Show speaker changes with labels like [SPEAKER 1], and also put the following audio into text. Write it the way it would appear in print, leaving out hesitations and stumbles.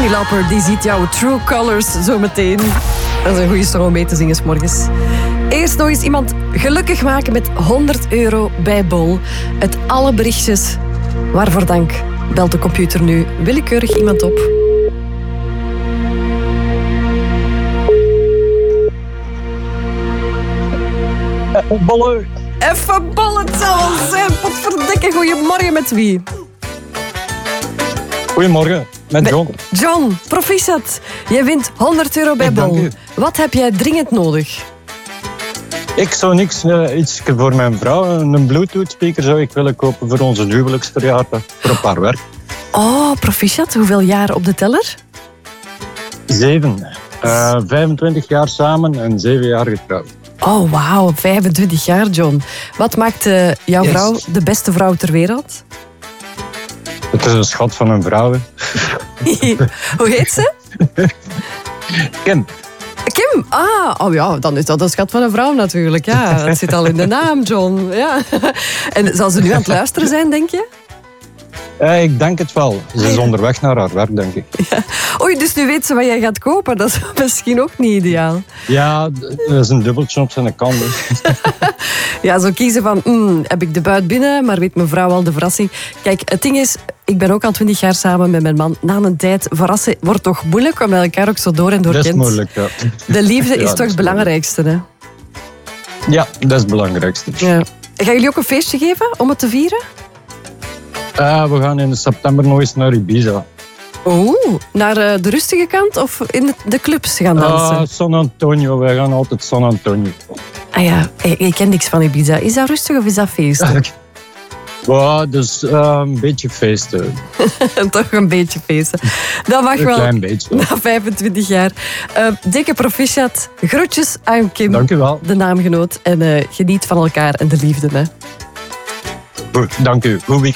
[SPEAKER 1] Cyndi Lauper, die ziet jouw true colors zometeen. Dat is een goede song om mee te zingen 's morgens. Eerst nog eens iemand gelukkig maken met €100 bij Bol. Uit alle berichtjes. Waarvoor dank. Belt de computer nu willekeurig iemand op.
[SPEAKER 2] Bollen.
[SPEAKER 1] Even bollen, het zal wel zijn. Potverdikke, goeiemorgen, met wie?
[SPEAKER 2] Goedemorgen, met John.
[SPEAKER 1] John, proficiat. Jij wint €100 bij
[SPEAKER 2] Dank
[SPEAKER 1] Bol.
[SPEAKER 2] u.
[SPEAKER 1] Wat heb jij dringend nodig?
[SPEAKER 2] Ik zou iets voor mijn vrouw, een Bluetooth speaker zou ik willen kopen voor onze huwelijksverjaardag, voor een paar werk.
[SPEAKER 1] Oh, proficiat. Hoeveel jaar op de teller?
[SPEAKER 2] 7. 25 jaar samen en 7 jaar getrouwd.
[SPEAKER 1] Oh, wauw. 25 jaar, John. Wat maakt jouw
[SPEAKER 2] Yes.
[SPEAKER 1] vrouw de beste vrouw ter wereld?
[SPEAKER 2] Het is een schat van een vrouw. Hè.
[SPEAKER 1] Hoe heet ze?
[SPEAKER 2] Kim.
[SPEAKER 1] Kim. Oh ja, dan is dat een schat van een vrouw natuurlijk. Ja, dat zit al in de naam, John. Ja. En zal ze nu aan het luisteren zijn, denk je?
[SPEAKER 2] Ik denk het wel. Ze is onderweg naar haar werk, denk ik.
[SPEAKER 1] Oei, dus nu weet ze wat jij gaat kopen. Dat is misschien ook niet ideaal.
[SPEAKER 2] Ja, dat is een dubbeltje op zijn kant.
[SPEAKER 1] Ja, zo kiezen van, heb ik de buit binnen, maar weet mijn vrouw al de verrassing. Kijk, het ding is, ik ben ook al 20 jaar samen met mijn man. Na een tijd, verrassen wordt toch moeilijk, omdat je elkaar ook zo door en door
[SPEAKER 2] Dat is
[SPEAKER 1] kent.
[SPEAKER 2] moeilijk, ja.
[SPEAKER 1] De liefde is
[SPEAKER 2] Ja,
[SPEAKER 1] toch
[SPEAKER 2] dat
[SPEAKER 1] het belangrijkste, hè?
[SPEAKER 2] Ja, dat is het belangrijkste.
[SPEAKER 1] Ja. Gaan jullie ook een feestje geven om het te vieren?
[SPEAKER 2] We gaan in september nog eens naar Ibiza.
[SPEAKER 1] Oeh, naar de rustige kant of in de clubs gaan dansen?
[SPEAKER 2] San Antonio, wij gaan altijd San Antonio.
[SPEAKER 1] Ah ja, ik ken niks van Ibiza. Is dat rustig of is dat feesten?
[SPEAKER 2] Ja, dus een beetje feesten.
[SPEAKER 1] Toch een beetje feesten. Dat mag
[SPEAKER 2] Een
[SPEAKER 1] wel.
[SPEAKER 2] klein beetje.
[SPEAKER 1] Na 25 jaar. Dikke proficiat. Groetjes aan Kim.
[SPEAKER 2] Dank u wel.
[SPEAKER 1] De naamgenoot. En geniet van elkaar en de liefde. Hè.
[SPEAKER 2] Goed, dank u. Goed weekend.